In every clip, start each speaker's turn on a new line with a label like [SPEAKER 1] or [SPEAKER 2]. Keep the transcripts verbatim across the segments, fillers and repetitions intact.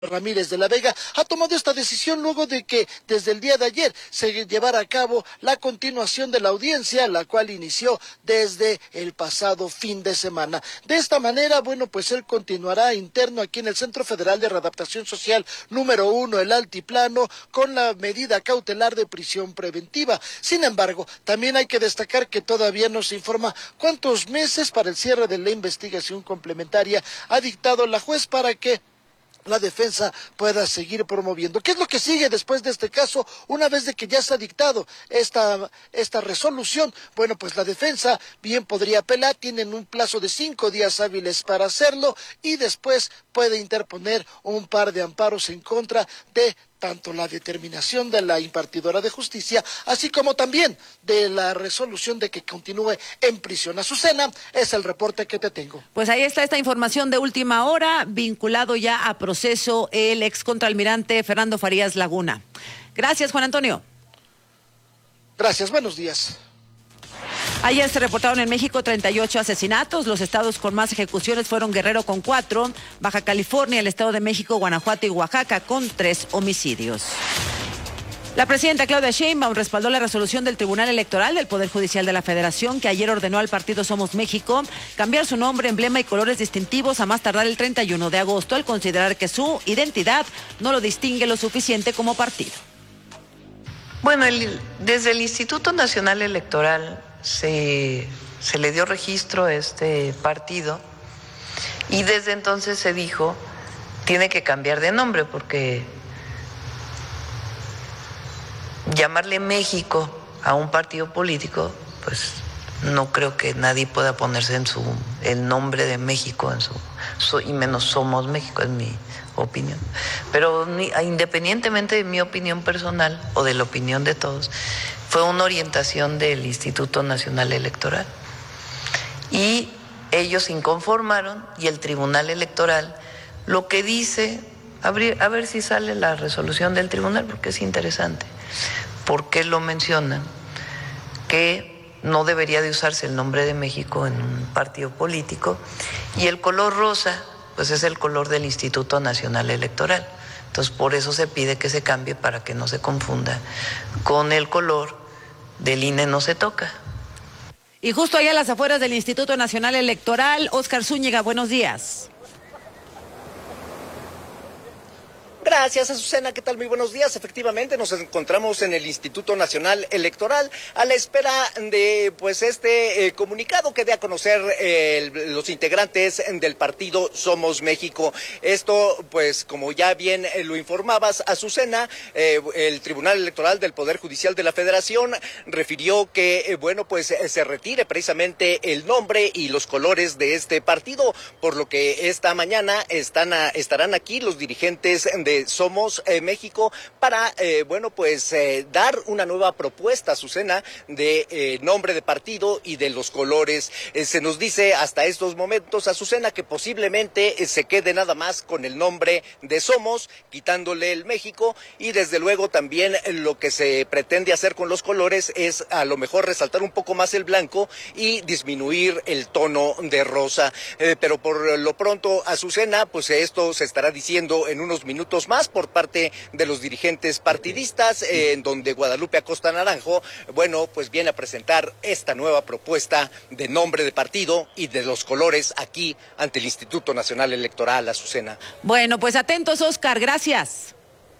[SPEAKER 1] Ramírez de la Vega ha tomado esta decisión luego de que desde el día de ayer se llevara a cabo la continuación de la audiencia, la cual inició desde el pasado fin de semana. De esta manera, bueno, pues él continuará interno aquí en el Centro Federal de Readaptación Social número uno, el Altiplano, con la medida cautelar de prisión preventiva. Sin embargo, también hay que destacar que todavía no se informa cuántos meses para el cierre de la investigación complementaria ha dictado la juez para que la defensa pueda seguir promoviendo. ¿Qué es lo que sigue después de este caso? Una vez de que ya se ha dictado esta, esta resolución, bueno, pues la defensa bien podría apelar, tienen un plazo de cinco días hábiles para hacerlo y después puede interponer un par de amparos en contra de tanto la determinación de la impartidora de justicia, así como también de la resolución de que continúe en prisión. Azucena, es el reporte que te tengo.
[SPEAKER 2] Pues ahí está esta información de última hora, vinculado ya a proceso el ex contraalmirante Fernando Farías Laguna. Gracias, Juan Antonio.
[SPEAKER 1] Gracias, buenos días.
[SPEAKER 2] Ayer se reportaron en México treinta y ocho asesinatos. Los estados con más ejecuciones fueron Guerrero con cuatro, Baja California, el Estado de México, Guanajuato y Oaxaca con tres homicidios. La presidenta Claudia Sheinbaum respaldó la resolución del Tribunal Electoral del Poder Judicial de la Federación que ayer ordenó al partido Somos México cambiar su nombre, emblema y colores distintivos a más tardar el treinta y uno de agosto al considerar que su identidad no lo distingue lo suficiente como partido.
[SPEAKER 3] Bueno, el, desde el Instituto Nacional Electoral Se, se le dio registro a este partido y desde entonces se dijo tiene que cambiar de nombre porque llamarle México a un partido político, pues no creo que nadie pueda ponerse en su el nombre de México en su, su y menos Somos México, es mi opinión. Pero independientemente de mi opinión personal o de la opinión de todos, fue una orientación del Instituto Nacional Electoral. Y ellos se inconformaron y el Tribunal Electoral lo que dice, a ver, a ver si sale la resolución del tribunal, porque es interesante. ¿Por qué lo mencionan? Que no debería de usarse el nombre de México en un partido político y el color rosa, pues es el color del Instituto Nacional Electoral. Entonces, por eso se pide que se cambie para que no se confunda con el color del I N E no se toca.
[SPEAKER 2] Y justo allá a las afueras del Instituto Nacional Electoral, Óscar Zúñiga, buenos días.
[SPEAKER 4] Gracias, Azucena. ¿Qué tal? Muy buenos días. Efectivamente, nos encontramos en el Instituto Nacional Electoral a la espera de pues este eh, comunicado que dé a conocer eh, los integrantes del partido Somos México. Esto, pues, como ya bien eh, lo informabas, Azucena, eh, el Tribunal Electoral del Poder Judicial de la Federación refirió que, eh, bueno, pues eh, se retire precisamente el nombre y los colores de este partido, por lo que esta mañana están a, estarán aquí los dirigentes de Somos eh, México para, eh, bueno, pues eh, dar una nueva propuesta, Azucena, de eh, nombre de partido y de los colores. Eh, se nos dice hasta estos momentos, Azucena, que posiblemente eh, se quede nada más con el nombre de Somos, quitándole el México, y desde luego también eh, lo que se pretende hacer con los colores es a lo mejor resaltar un poco más el blanco y disminuir el tono de rosa. Eh, pero por lo pronto, Azucena, pues esto se estará diciendo en unos minutos más por parte de los dirigentes partidistas, eh, en donde Guadalupe Acosta Naranjo, bueno, pues viene a presentar esta nueva propuesta de nombre de partido y de los colores aquí ante el Instituto Nacional Electoral, Azucena.
[SPEAKER 2] Bueno, pues atentos, Óscar, gracias.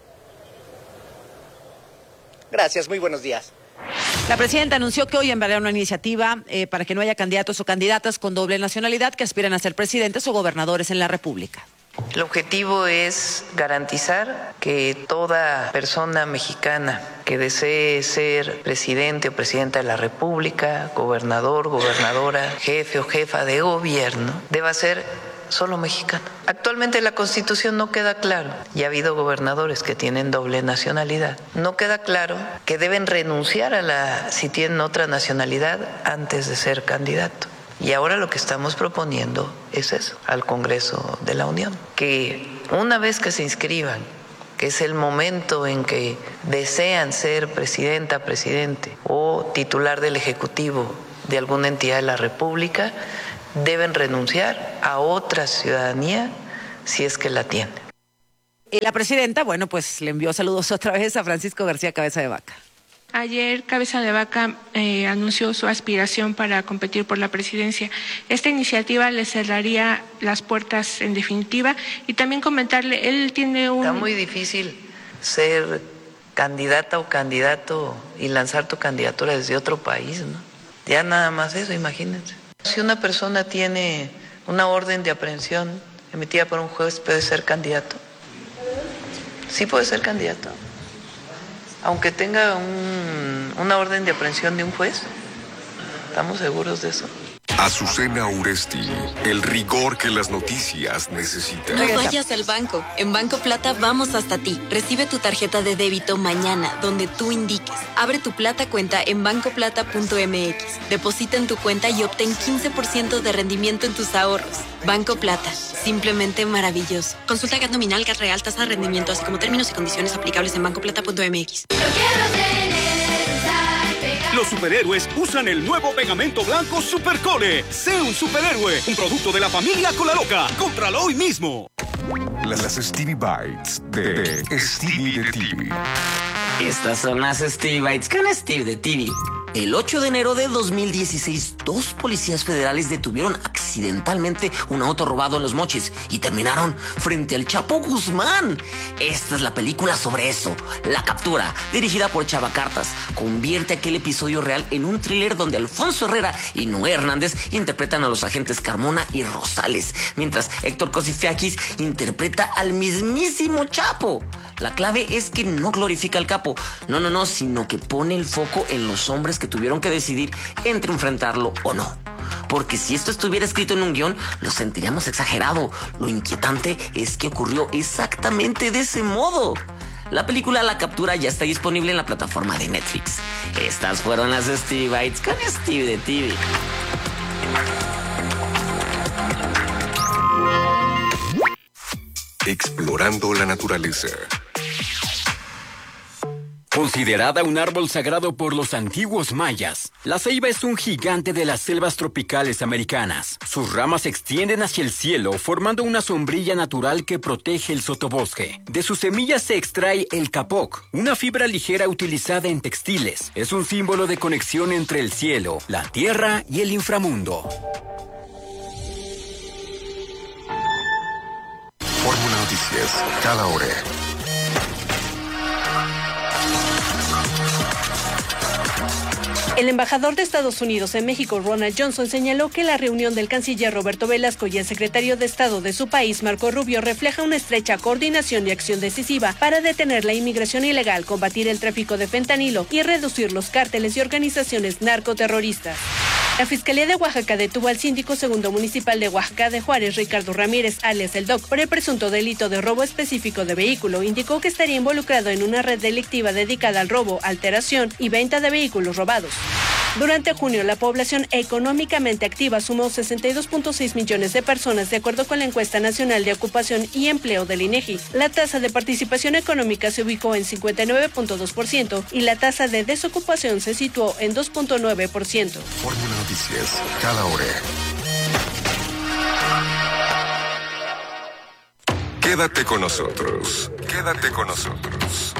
[SPEAKER 4] Gracias, muy buenos días.
[SPEAKER 2] La presidenta anunció que hoy enviará una iniciativa eh, para que no haya candidatos o candidatas con doble nacionalidad que aspiren a ser presidentes o gobernadores en la República.
[SPEAKER 3] El objetivo es garantizar que toda persona mexicana que desee ser presidente o presidenta de la República, gobernador, gobernadora, jefe o jefa de gobierno, deba ser solo mexicano. Actualmente la Constitución no queda claro, y ha habido gobernadores que tienen doble nacionalidad. No queda claro que deben renunciar a la, si tienen otra nacionalidad, antes de ser candidato. Y ahora lo que estamos proponiendo es eso, al Congreso de la Unión, que una vez que se inscriban, que es el momento en que desean ser presidenta, presidente o titular del Ejecutivo de alguna entidad de la República, deben renunciar a otra ciudadanía si es que la tienen.
[SPEAKER 2] Y la presidenta, bueno, pues le envió saludos otra vez a Francisco García Cabeza de Vaca.
[SPEAKER 5] Ayer Cabeza de Vaca eh, anunció su aspiración para competir por la presidencia. Esta iniciativa le cerraría las puertas en definitiva y también comentarle, él tiene un...
[SPEAKER 3] Está muy difícil ser candidata o candidato y lanzar tu candidatura desde otro país, ¿no? Ya nada más eso, imagínense. Si una persona tiene una orden de aprehensión emitida por un juez, ¿puede ser candidato? Sí puede ser candidato. Aunque tenga un, una orden de aprehensión de un juez, ¿estamos seguros de eso?
[SPEAKER 6] Azucena Uresti, el rigor que las noticias necesitan.
[SPEAKER 7] No vayas al banco. En Banco Plata vamos hasta ti. Recibe tu tarjeta de débito mañana, donde tú indiques. Abre tu Plata cuenta en banco plata punto m x. Deposita en tu cuenta y obtén quince por ciento de rendimiento en tus ahorros. Banco Plata, simplemente maravilloso. Consulta G A T nominal, G A T real, tasa de rendimiento, así como términos y condiciones aplicables en banco plata punto m x.
[SPEAKER 8] Los superhéroes usan el nuevo pegamento blanco Supercole. Sé un superhéroe, un producto de la familia Colaloca. Cómpralo hoy mismo.
[SPEAKER 6] Las Stevie Bites de, de Stevie de T V.
[SPEAKER 9] Estas son las Stevie Bites con Steve de T V. El ocho de enero de dos mil dieciséis, dos policías federales detuvieron accidentalmente un auto robado en Los Mochis y terminaron frente al Chapo Guzmán. Esta es la película sobre eso. La captura, dirigida por Chava Cartas, convierte aquel episodio real en un thriller donde Alfonso Herrera y Noé Hernández interpretan a los agentes Carmona y Rosales, mientras Héctor Cosifiakis interpreta al mismísimo Chapo. La clave es que no glorifica al capo, no, no, no, sino que pone el foco en los hombres que tuvieron que decidir entre enfrentarlo o no. Porque si esto estuviera escrito en un guión, lo sentiríamos exagerado. Lo inquietante es que ocurrió exactamente de ese modo. La película La Captura ya está disponible en la plataforma de Netflix. Estas fueron las Stevie Bites con Steve de T V.
[SPEAKER 6] Explorando la naturaleza.
[SPEAKER 10] Considerada un árbol sagrado por los antiguos mayas, la ceiba es un gigante de las selvas tropicales americanas. Sus ramas se extienden hacia el cielo, formando una sombrilla natural que protege el sotobosque. De sus semillas se extrae el capoc, una fibra ligera utilizada en textiles. Es un símbolo de conexión entre el cielo, la tierra y el inframundo.
[SPEAKER 6] Fórmula Noticias, cada hora.
[SPEAKER 11] El embajador de Estados Unidos en México, Ronald Johnson, señaló que la reunión del canciller Roberto Velasco y el secretario de Estado de su país, Marco Rubio, refleja una estrecha coordinación y acción decisiva para detener la inmigración ilegal, combatir el tráfico de fentanilo y reducir los cárteles y organizaciones narcoterroristas. La Fiscalía de Oaxaca detuvo al síndico segundo municipal de Oaxaca de Juárez, Ricardo Ramírez, alias El Doc, por el presunto delito de robo específico de vehículo. Indicó que estaría involucrado en una red delictiva dedicada al robo, alteración y venta de vehículos robados. Durante junio, la población económicamente activa sumó sesenta y dos punto seis millones de personas, de acuerdo con la encuesta nacional de ocupación y empleo del INEGI. La tasa de participación económica se ubicó en cincuenta y nueve punto dos por ciento y la tasa de desocupación se situó en dos punto nueve por ciento.
[SPEAKER 6] Fórmula Noticias, cada hora. Quédate con nosotros. Quédate con nosotros.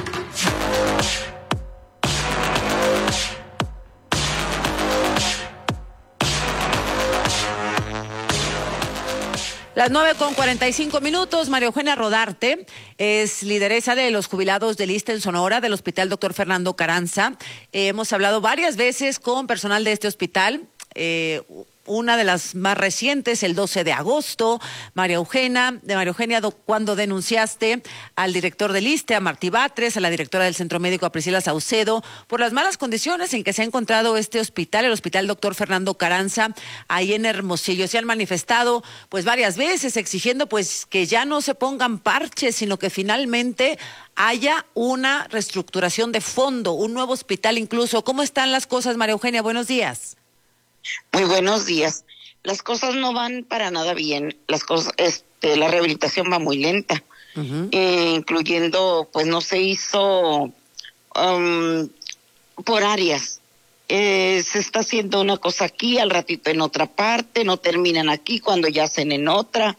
[SPEAKER 2] Las nueve con cuarenta y cinco minutos. María Eugenia Rodarte es lideresa de los jubilados del ISSSTE en Sonora, del Hospital Doctor Fernando Carranza. Eh, hemos hablado varias veces con personal de este hospital. Eh, Una de las más recientes, el doce de agosto, María Eugenia, de María Eugenia, cuando denunciaste al director del ISSSTE, a Martí Batres, a la directora del Centro Médico, a Priscila Saucedo, por las malas condiciones en que se ha encontrado este hospital, el Hospital Doctor Fernando Carranza, ahí en Hermosillo. Se han manifestado pues varias veces exigiendo pues que ya no se pongan parches, sino que finalmente haya una reestructuración de fondo, un nuevo hospital incluso. ¿Cómo están las cosas, María Eugenia? Buenos días.
[SPEAKER 12] Muy buenos días. Las cosas no van para nada bien. Las cosas, este, la rehabilitación va muy lenta, uh-huh. eh, incluyendo, pues no se hizo um, por áreas. Eh, se está haciendo una cosa aquí, al ratito en otra parte, no terminan aquí cuando ya hacen en otra.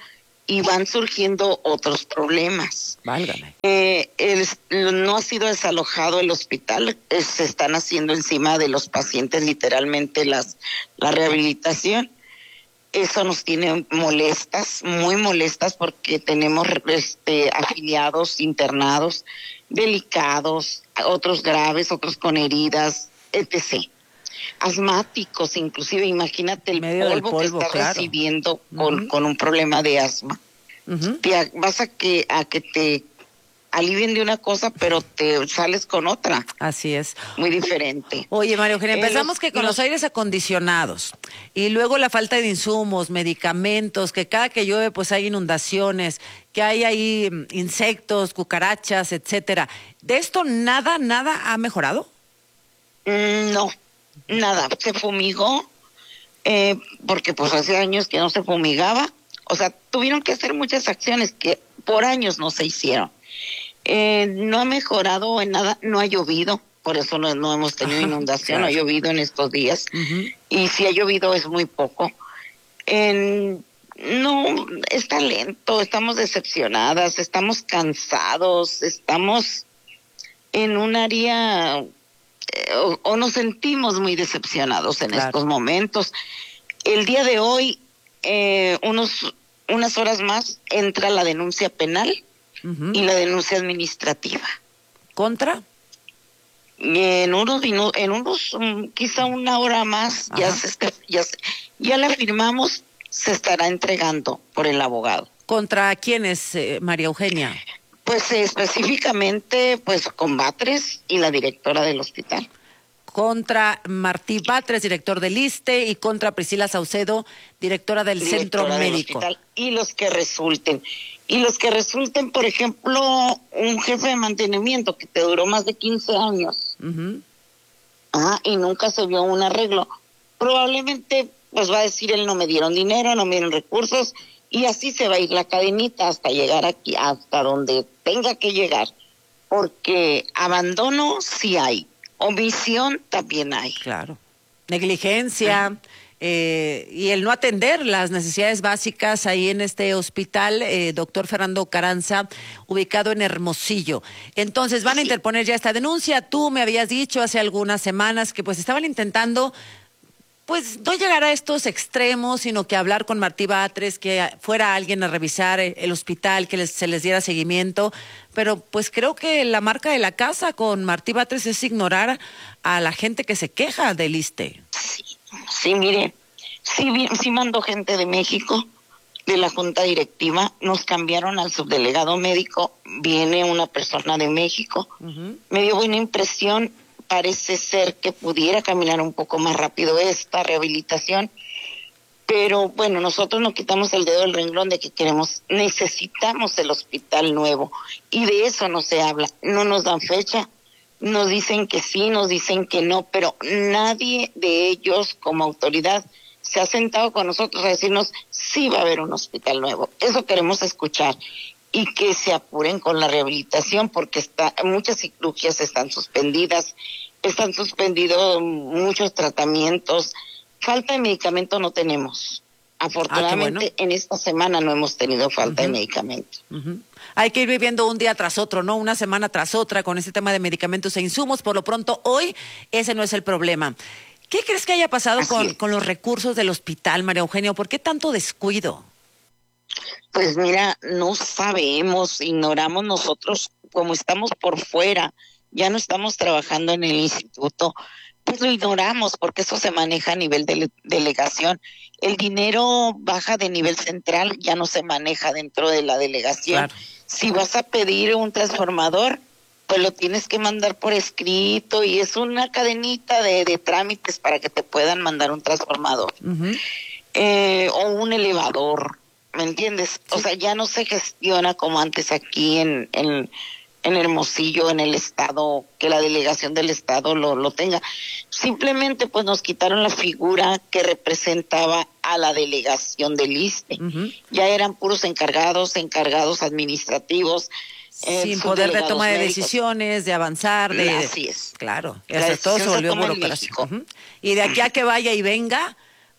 [SPEAKER 12] y van surgiendo otros problemas.
[SPEAKER 2] Válgame.
[SPEAKER 12] Eh, el, no ha sido desalojado el hospital, eh, se están haciendo encima de los pacientes literalmente las la rehabilitación. Eso nos tiene molestas, muy molestas, porque tenemos este, afiliados internados, delicados, otros graves, otros con heridas, etcétera. Asmáticos, inclusive, imagínate el polvo, polvo que está claro. recibiendo con, uh-huh. con un problema de asma. Uh-huh. Te, vas a que, a que te alivien de una cosa, pero te sales con otra.
[SPEAKER 2] Así es.
[SPEAKER 12] Muy diferente.
[SPEAKER 2] Oye, María Eugenia, empezamos eh, los, que con los... los aires acondicionados y luego la falta de insumos, medicamentos, que cada que llueve pues hay inundaciones, que hay ahí insectos, cucarachas, etcétera. ¿De esto nada, nada ha mejorado?
[SPEAKER 12] Mm, no, nada. Se fumigó, eh, porque pues hace años que no se fumigaba. O sea, tuvieron que hacer muchas acciones que por años no se hicieron. Eh, no ha mejorado en nada, no ha llovido, por eso no, no hemos tenido Ajá, inundación, claro. no ha llovido en estos días, uh-huh. y si ha llovido es muy poco. En, no, está lento, estamos decepcionadas, estamos cansados, estamos en un área, eh, o, o nos sentimos muy decepcionados en claro. estos momentos. El día de hoy, eh, unos, unas horas más, entra la denuncia penal, Uh-huh. y la denuncia administrativa.
[SPEAKER 2] ¿Contra?
[SPEAKER 12] En unos minutos, en unos, um, quizá una hora más, Ajá. ya se, ya se, ya la firmamos, se estará entregando por el abogado.
[SPEAKER 2] ¿Contra quiénes, eh, María Eugenia?
[SPEAKER 12] Pues eh, específicamente, pues con Batres y la directora del hospital.
[SPEAKER 2] Contra Martí Batres, director del ISSSTE, y contra Priscila Saucedo, directora del directora Centro del Médico.
[SPEAKER 12] Hospital, y los que resulten. Y los que resulten, por ejemplo, un jefe de mantenimiento que te duró más de quince años. Uh-huh. Ah, y nunca se vio un arreglo. Probablemente, pues va a decir, él no me dieron dinero, no me dieron recursos, y así se va a ir la cadenita hasta llegar aquí, hasta donde tenga que llegar. Porque abandono sí hay. Omisión también hay.
[SPEAKER 2] Claro. Negligencia uh-huh. eh, y el no atender las necesidades básicas ahí en este hospital, eh, doctor Fernando Carranza, ubicado en Hermosillo. Entonces van a interponer ya esta denuncia. Tú me habías dicho hace algunas semanas que pues estaban intentando pues no llegar a estos extremos, sino que hablar con Martí Batres, que fuera alguien a revisar el hospital, que les, se les diera seguimiento, pero pues creo que la marca de la casa con Martí Batres es ignorar a la gente que se queja del ISSSTE.
[SPEAKER 12] Sí, sí, mire, sí, sí mandó gente de México, de la junta directiva, nos cambiaron al subdelegado médico, viene una persona de México, uh-huh. me dio buena impresión. Parece ser que pudiera caminar un poco más rápido esta rehabilitación, pero bueno, nosotros no quitamos el dedo del renglón de que queremos, necesitamos el hospital nuevo, y de eso no se habla, no nos dan fecha, nos dicen que sí, nos dicen que no, pero nadie de ellos como autoridad se ha sentado con nosotros a decirnos sí va a haber un hospital nuevo. Eso queremos escuchar. Y que se apuren con la rehabilitación, porque está, muchas cirugías están suspendidas, están suspendidos muchos tratamientos, falta de medicamento no tenemos. Afortunadamente, ah, bueno. en esta semana no hemos tenido falta uh-huh. de medicamento.
[SPEAKER 2] Uh-huh. Hay que ir viviendo un día tras otro, ¿no? Una semana tras otra con este tema de medicamentos e insumos. Por lo pronto, hoy ese no es el problema. ¿Qué crees que haya pasado con, con los recursos del hospital, María Eugenia? ¿Por qué tanto descuido?
[SPEAKER 12] Pues mira, no sabemos, ignoramos nosotros, como estamos por fuera, ya no estamos trabajando en el instituto, pues lo ignoramos porque eso se maneja a nivel de delegación. El dinero baja de nivel central, ya no se maneja dentro de la delegación. Claro. Si vas a pedir un transformador, pues lo tienes que mandar por escrito y es una cadenita de, de trámites para que te puedan mandar un transformador. Uh-huh. eh, o un elevador. ¿Me entiendes? O sea, ya no se gestiona como antes aquí en, en, en Hermosillo, en el estado, que la delegación del estado lo, lo tenga. Simplemente pues nos quitaron la figura que representaba a la delegación del ISSSTE. Uh-huh. Ya eran puros encargados, encargados administrativos.
[SPEAKER 2] Eh, Sin poder de toma de médicos. Decisiones, de avanzar. De...
[SPEAKER 12] Así es.
[SPEAKER 2] Claro, eso todo se volvió burocracia. Uh-huh. Y de aquí a que vaya y venga...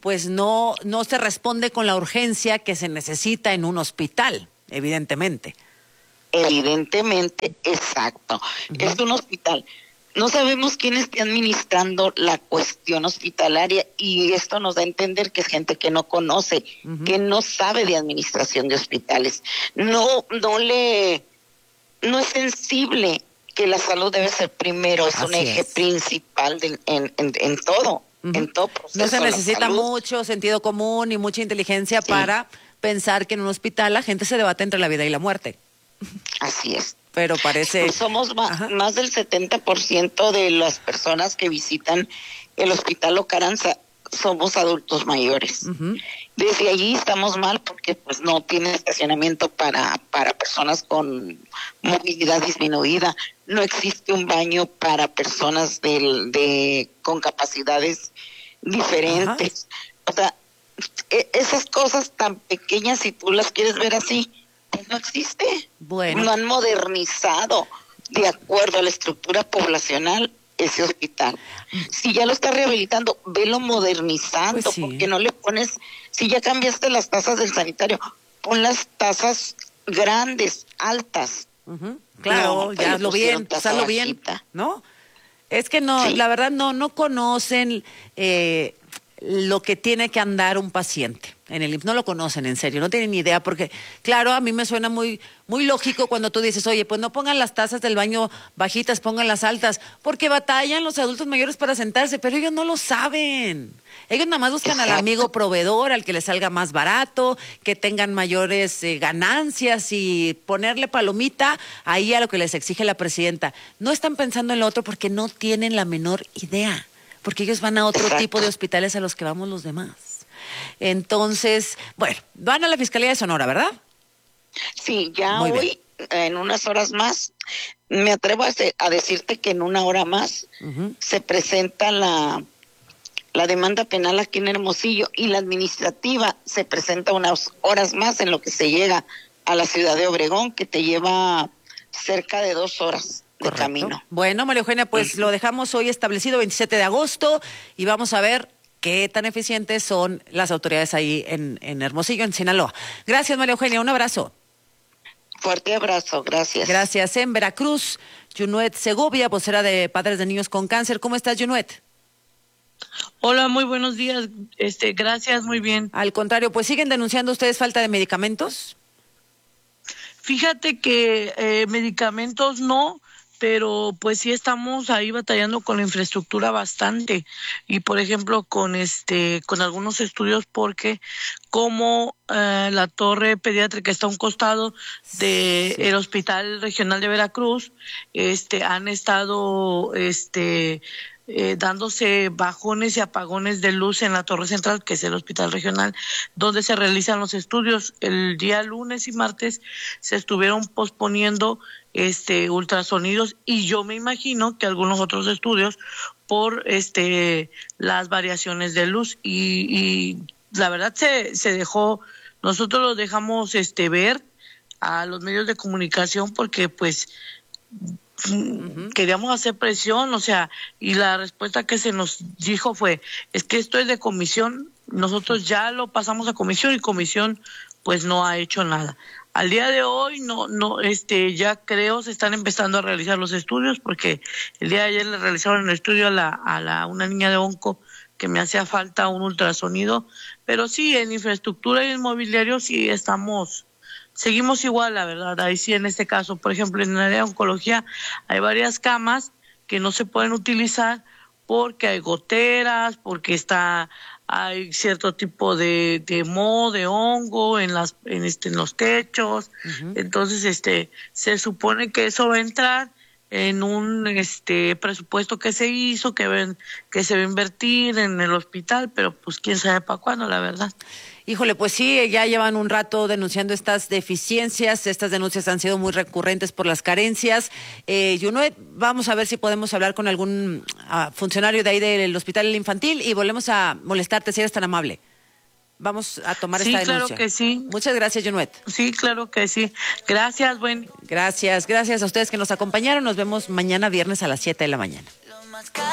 [SPEAKER 2] pues no, no se responde con la urgencia que se necesita en un hospital, evidentemente.
[SPEAKER 12] Evidentemente, exacto. Uh-huh. Es un hospital. No sabemos quién esté administrando la cuestión hospitalaria y esto nos da a entender que es gente que no conoce, uh-huh. que no sabe de administración de hospitales. No, no le, no es sensible que la salud debe ser primero, es Así un eje es. principal de, en, en, en todo, uh-huh. en todo proceso.
[SPEAKER 2] No se necesita mucho sentido común y mucha inteligencia sí. para pensar que en un hospital la gente se debate entre la vida y la muerte.
[SPEAKER 12] Así es.
[SPEAKER 2] Pero parece...
[SPEAKER 12] Pues somos más, más del setenta por ciento de las personas que visitan el Hospital Ocaranza somos adultos mayores. Uh-huh. Desde allí estamos mal porque pues no tiene estacionamiento para, para personas con movilidad disminuida. No existe un baño para personas de, de con capacidades diferentes. Uh-huh. O sea, esas cosas tan pequeñas, si tú las quieres ver así, pues no existe.
[SPEAKER 2] Bueno.
[SPEAKER 12] No han modernizado de acuerdo a la estructura poblacional ese hospital. Si ya lo está rehabilitando, velo modernizando, pues sí. porque no le pones, si ya cambiaste las tazas del sanitario, pon las tazas grandes, altas.
[SPEAKER 2] Uh-huh. Claro, no, ya lo bien, hazlo bien, ¿no? Es que no, sí. la verdad no, no conocen eh, lo que tiene que andar un paciente en el I M S S, no lo conocen en serio, no tienen ni idea, porque claro, a mí me suena muy muy lógico cuando tú dices, oye, pues no pongan las tazas del baño bajitas, pongan las altas, porque batallan los adultos mayores para sentarse, pero ellos no lo saben. Ellos nada más buscan Exacto. al amigo proveedor, al que les salga más barato, que tengan mayores eh, ganancias y ponerle palomita ahí a lo que les exige la presidenta. No están pensando en lo otro porque no tienen la menor idea, porque ellos van a otro Exacto. tipo de hospitales a los que vamos los demás. Entonces, bueno, van a la Fiscalía de Sonora, ¿verdad?
[SPEAKER 12] Sí, ya Muy hoy, bien. en unas horas más, me atrevo a, de, a decirte que en una hora más uh-huh. se presenta la, la demanda penal aquí en Hermosillo y la administrativa se presenta unas horas más en lo que se llega a la ciudad de Obregón, que te lleva cerca de dos horas de Correcto. camino.
[SPEAKER 2] Bueno, María Eugenia, pues uh-huh. lo dejamos hoy establecido veintisiete de agosto y vamos a ver qué tan eficientes son las autoridades ahí en, en Hermosillo, en Sinaloa. Gracias, María Eugenia, un abrazo.
[SPEAKER 12] Fuerte abrazo, gracias.
[SPEAKER 2] Gracias. En Veracruz, Yunuet Segovia, vocera de Padres de Niños con Cáncer. ¿Cómo estás, Yunuet?
[SPEAKER 13] Hola, muy buenos días. Este, gracias, muy bien.
[SPEAKER 2] Al contrario, pues siguen denunciando ustedes falta de medicamentos.
[SPEAKER 13] Fíjate que eh, medicamentos no, pero pues sí estamos ahí batallando con la infraestructura bastante y por ejemplo con este con algunos estudios porque como eh, la torre pediátrica está a un costado de sí. el Hospital Regional de Veracruz, este han estado este Eh, dándose bajones y apagones de luz en la torre central, que es el hospital regional, donde se realizan los estudios. El día lunes y martes se estuvieron posponiendo este ultrasonidos y yo me imagino que algunos otros estudios por este las variaciones de luz y, y la verdad se, se dejó, nosotros lo dejamos este ver a los medios de comunicación porque pues Uh-huh. queríamos hacer presión, o sea, y la respuesta que se nos dijo fue, es que esto es de comisión, nosotros ya lo pasamos a comisión y comisión pues no ha hecho nada. Al día de hoy no, no, este, ya creo se están empezando a realizar los estudios porque el día de ayer le realizaron el estudio a la, a la, una niña de onco que me hacía falta un ultrasonido, pero sí, en infraestructura y en mobiliario sí estamos Seguimos igual, la verdad, ahí sí en este caso, por ejemplo, en el área de oncología hay varias camas que no se pueden utilizar porque hay goteras, porque está hay cierto tipo de, de moho, de hongo en las en este en los techos, uh-huh. entonces este se supone que eso va a entrar en un este presupuesto que se hizo, que ven que se va a invertir en el hospital, pero pues quién sabe para cuándo, la verdad.
[SPEAKER 2] Híjole, pues sí, ya llevan un rato denunciando estas deficiencias, estas denuncias han sido muy recurrentes por las carencias. Eh, Yunuet, vamos a ver si podemos hablar con algún uh, funcionario de ahí del Hospital Infantil y volvemos a molestarte si eres tan amable. Vamos a tomar
[SPEAKER 13] sí,
[SPEAKER 2] esta denuncia.
[SPEAKER 13] Sí, claro que sí.
[SPEAKER 2] Muchas gracias, Yunuet.
[SPEAKER 13] Sí, claro que sí. Gracias, buen.
[SPEAKER 2] Gracias, gracias a ustedes que nos acompañaron. Nos vemos mañana viernes a las siete de la mañana.